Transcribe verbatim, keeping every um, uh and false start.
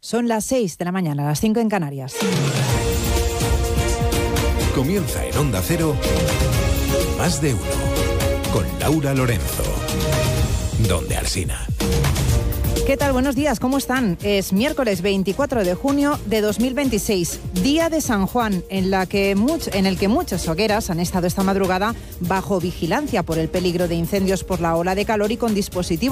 Son las seis de la mañana, las cinco en Canarias. Comienza en Onda Cero, Más de Uno, con Laura Lorenzo. Donde Alsina. ¿Qué tal? Buenos días, ¿cómo están? Es miércoles veinticuatro de junio de dos mil veintiséis, día de San Juan, en, la que much- en el que muchas hogueras han estado esta madrugada bajo vigilancia por el peligro de incendios por la ola de calor y con dispositivos